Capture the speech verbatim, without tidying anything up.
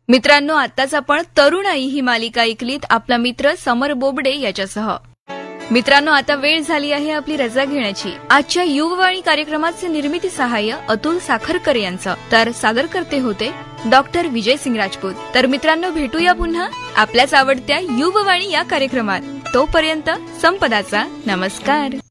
मित्रांनो, आताच आपण तरुणाई ही मालिका ऐकलीत आपला मित्र समर बोबडे याच्यासह. मित्रांनो, आता वेळ झाली आहे आपली रजा घेण्याची. आजच्या युववाणी कार्यक्रमाचे निर्मिती सहाय्य अतुल साखरकर यांचं, तर सादर करते होते डॉक्टर विजय सिंग राजपूत. तर मित्रांनो, भेटूया पुन्हा आपल्याच आवडत्या युववाणी या कार्यक्रमात. तोपर्यंत संपदाचा नमस्कार.